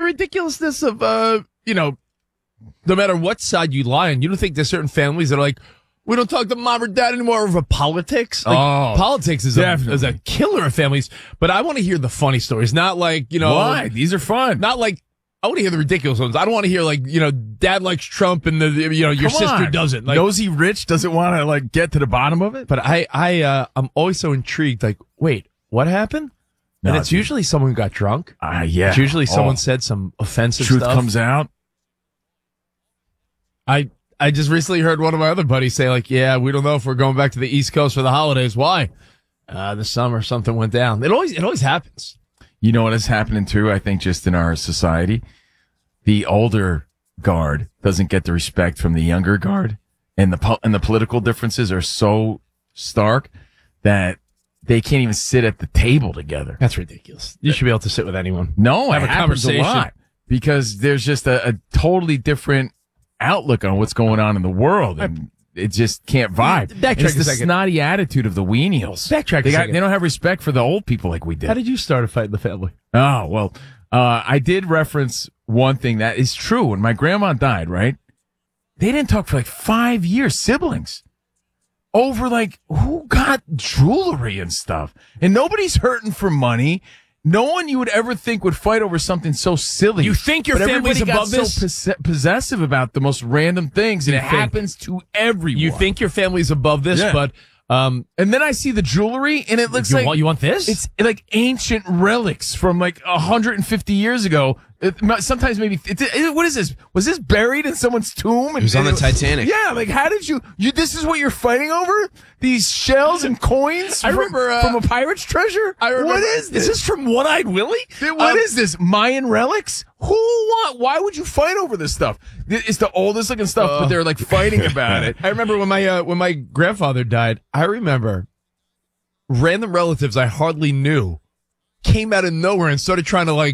ridiculousness of, no matter what side you lie on, you don't think there's certain families that are like, we don't talk to mom or dad anymore over politics. Like, politics is a killer of families. But I want to hear the funny stories, not like, Why? These are fun. Not like, I want to hear the ridiculous ones. I don't want to hear like, dad likes Trump and your sister doesn't. Like, Nosy Rich doesn't want to like get to the bottom of it. But I'm always so intrigued. Like, wait, what happened? No, and it's usually someone who got drunk. Yeah. It's usually someone said some offensive Truth stuff. comes out. I just recently heard one of my other buddies say, like, yeah, we don't know if we're going back to the East Coast for the holidays. Why? This summer something went down. It always happens. You know what is happening too? I think just in our society, the older guard doesn't get the respect from the younger guard, and the political differences are so stark that they can't even sit at the table together. That's ridiculous. You should be able to sit with anyone. No, have a conversation. A lot because there's just a totally different outlook on what's going on in the world, and it just can't vibe. It's the snotty attitude of the weenials. Backtrack a second. They don't have respect for the old people like we did. How did you start a fight in the family? Oh, well, I did reference one thing that is true. When my grandma died, right? They didn't talk for like 5 years, siblings, over like who got jewelry and stuff. And nobody's hurting for money. No one you would ever think would fight over something so silly. You think your family's above this? So possessive about the most random things, and it happens to everyone. You think your family's above this, but and then I see the jewelry, and it looks you want this? It's like ancient relics from like 150 years ago. Sometimes maybe what is this? Was this buried in someone's tomb? It was on the Titanic. Yeah, like how did you? This is what you're fighting over? These shells and coins? I remember from a pirate's treasure. What is this? Is this from One-Eyed Willie? What is this? Mayan relics? Why would you fight over this stuff? It's the oldest looking stuff, but they're like fighting about it. I remember when my grandfather died. I remember random relatives I hardly knew came out of nowhere and started trying to like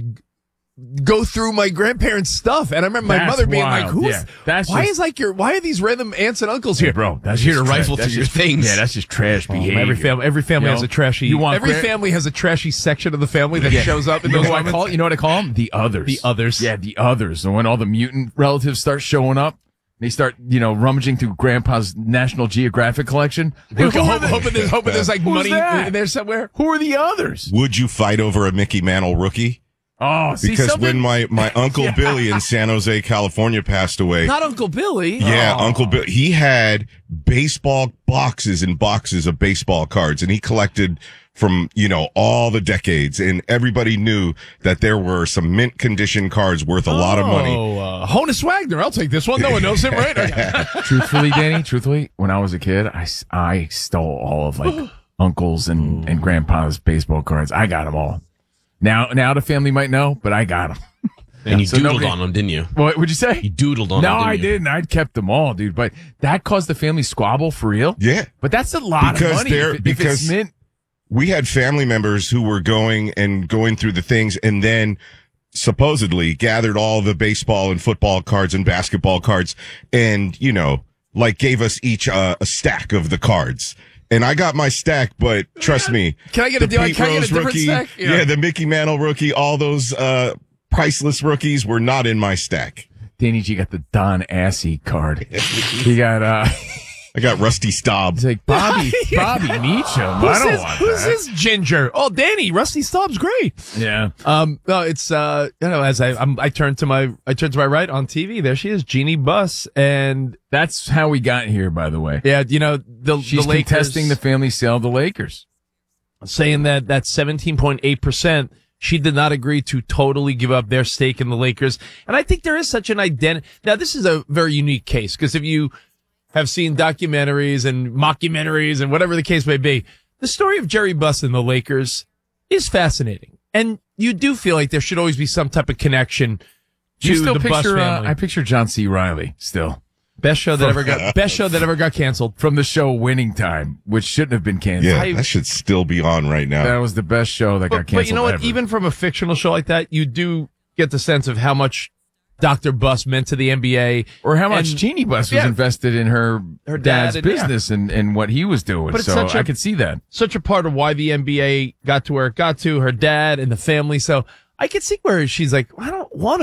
go through my grandparents' stuff. And I remember my mother being wild. like, why are these random aunts and uncles here? Bro, that's here to rifle through your things. Yeah, that's just trash behavior. Every family has a trashy, family has a trashy section of the family that shows up in those moments. You know what I call them? The others. The others. Yeah, the others. And when all the mutant relatives start showing up, they start, rummaging through Grandpa's National Geographic collection. Hoping there's like money in there somewhere. Who are the others? Would you fight over a Mickey Mantle rookie? Oh, because when my Uncle Billy in San Jose, California passed away. Not Uncle Billy. Yeah, Uncle Bill. He had baseball boxes and boxes of baseball cards, and he collected from, all the decades, and everybody knew that there were some mint condition cards worth a lot of money. Honus Wagner, I'll take this one. No one knows him, right? Truthfully, Danny, when I was a kid, I stole all of like uncle's and grandpa's baseball cards. I got them all. Now the family might know, but I got them. And you doodled on them, didn't you? What would you say? You doodled on them, No, I didn't. I'd kept them all, dude. But that caused the family squabble for real? Yeah. But that's a lot of money. If it's mint. We had family members who were going through the things and then supposedly gathered all the baseball and football cards and basketball cards and, gave us each a stack of the cards. And I got my stack, but trust me. Can I get a different stack? Yeah, the Mickey Mantle rookie, all those priceless rookies were not in my stack. Danny G got the Don Assey card. He got I got Rusty Staub. It's like Bobby Meacham. Who's this ginger? Oh, Danny, Rusty Staub's great. Yeah. No, it's as I turn to my right on TV, there she is, Jeannie Buss, and that's how we got here, by the way. Yeah, she's the Lakers, contesting the family sale of the Lakers, saying that 17.8%. She did not agree to totally give up their stake in the Lakers, and I think there is such an identity. Now, this is a very unique case because if you have seen documentaries and mockumentaries and whatever the case may be, the story of Jerry Buss and the Lakers is fascinating. And you do feel like there should always be some type of connection to the Buss family. I picture John C. Reilly still. Best show that ever got canceled. From the show Winning Time, which shouldn't have been canceled. Yeah, that should still be on right now. That was the best show that got canceled. But you know what? Ever. Even from a fictional show like that, you do get the sense of how much Dr. Buss meant to the NBA. Or how much Jeannie Buss was invested in her dad's business and what he was doing. But so I could see that. Such a part of why the NBA got to where it got to, her dad and the family. So I could see where she's like, I don't want to